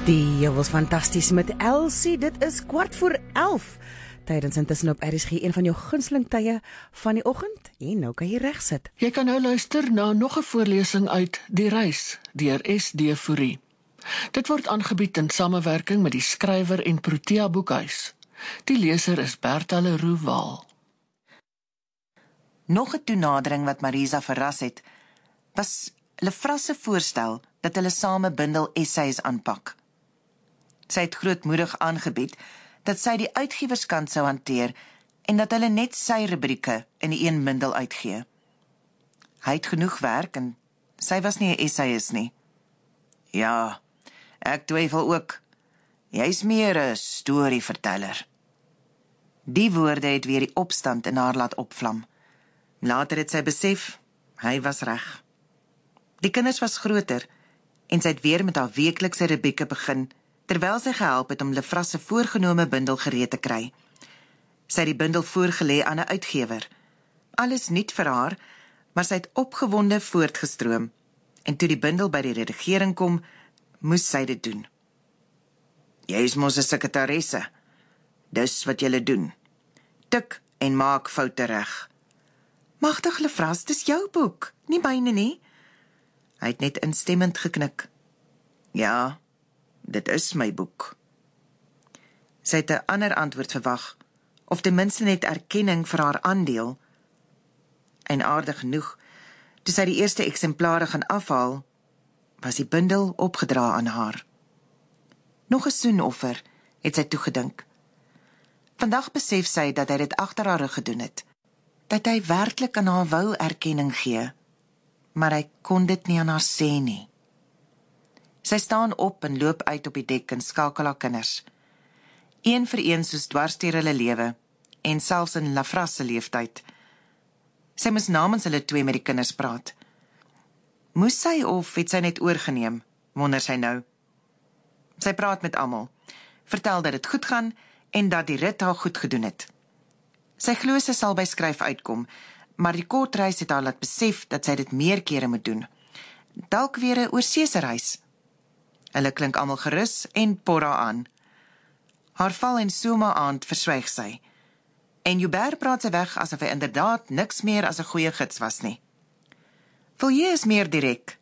Die was fantasties met Elsie, dit is 11:15. Tydens intussen op RSG, een van jou gunsteling tye van die oggend. En nou kan jy reg sit. Jy kan nou luister na nog 'n voorlesing uit Die Reis deur S.D. Fourie. Dit word aangebied in samewerking met die skrywer en Protea Boekhuis. Die leser is Bertha Leroux Waal. Nog 'n toenadering wat Marisa verras het, was Lefras se voorstel dat hulle same bundel essays aanpak. Sy het grootmoedig aangebied dat sy die uitgewerskant sou hanteer en dat hulle net sy rubrieke in die een bundel uitgee. Hy het genoeg werk en sy was nie 'n essayist nie. Ja, ek twyfel ook. Jy's meer 'n storieverteller. Die woorde het weer die opstand in haar laat opvlam. Later het sy besef, hy was reg. Die kinders was groter en sy het weer met haar weeklikse rubrieke begin, terwyl sy gehelp het om Lefras se voorgenome bundel gereed te kry. Sy het die bundel voorgelê aan 'n uitgewer. Alles nuut vir haar, maar sy het opgewonde voortgestroom. En toe die bundel by die redigering kom, moes sy dit doen. Jy is mos 'n sekretaresse. Dis wat jy doen. Tik en maak foute reg. Magtig Lefras, dis jou boek, nie myne nie. Hy het net instemmend geknik. Ja, dit is my boek. Sy het 'n ander antwoord verwag, of ten minste net erkenning vir haar aandeel. En aardig genoeg, toe sy die eerste eksemplare gaan afhaal, was die bundel opgedra aan haar. Nog 'n soenoffer, het sy toegedink. Vandag besef sy dat hy dit agter haar rug gedoen het, dat hy werklik aan haar wou erkenning gee, maar hy kon dit nie aan haar sê nie. Sy staan op en loop uit op die dek en skakel haar kinders. Een vir een soos dwars deur hulle lewe, en selfs in Lefras se leeftyd. Sy moes namens hulle twee met die kinders praat. Moes sy of het sy net oorgeneem, wonder sy nou. Sy praat met almal, vertel dat dit goed gaan en dat die rit haar goed gedoen het. Sy glo sy sal by skryf uitkom, maar die kort reis het haar laat besef dat sy dit meer kere moet doen. Dalk weer 'n oorseese reis. Hulle klink almal gerus en por haar aan. Haar val en soma aand verswyg sy. En Joubert praat sy weg asof hy inderdaad niks meer as 'n goeie gids was nie. Villiers is meer direk.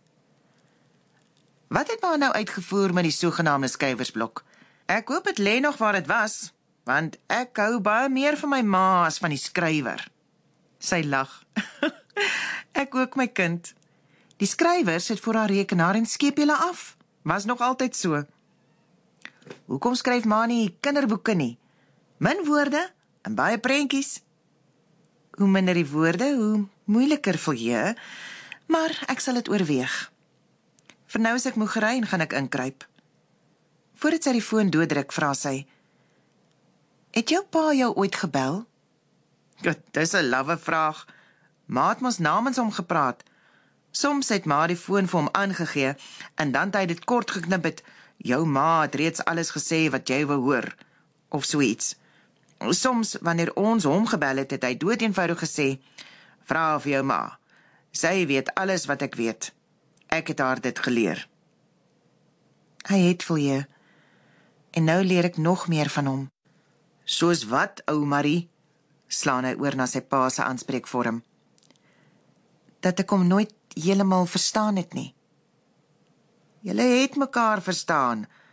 Wat het maar nou uitgevoer met die sogenaamde skrywersblok? Ek hoop dit lê nog waar dit was, want ek hou baie meer van my ma as van die skrywer. Sy lag. Ek ook, my kind. Die skrywer sit voor haar rekenaar en skep julle af. Was nog altyd so. Hoekom skryf ma nie kinderboeke nie? Min woorde en baie prentjies. Hoe minder die woorde, hoe moeiliker vir jou, maar ek sal dit oorweeg. Vir nou is ek moeg gery en gaan ek inkruip. Voordat sy die foon dooddruk, vra sy, het jou pa jou ooit gebel? Dis 'n lawwe vraag. Ma het mos namens hom gepraat. Soms het ma die foon vir hom aangegee, en dan het hy dit kort geknip het, jou ma het reeds alles gesê wat jy wou hoor, of so iets. Soms, wanneer ons hom gebel het, het hy doodeenvoudig gesê, vra vir jou ma. Sy weet alles wat ek weet. Ek het haar dit geleer. Hy het vir jou, en nou leer ek nog meer van hom. Soos wat, ou Marie? Slaan hy oor na sy pa se aanspreekvorm. Dat ek hom nooit heeltemal verstaan het nie. Julle het mekaar verstaan,